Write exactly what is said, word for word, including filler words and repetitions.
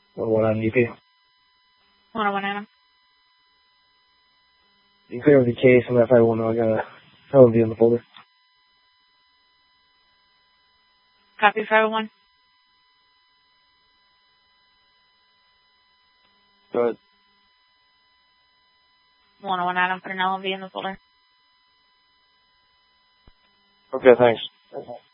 one on U P. one oh one Adam. You clear with the case on that five one. I got a L M V in the folder. Copy five oh one. Go ahead. one oh one Adam, put an L M V in the folder. Okay, thanks. Okay.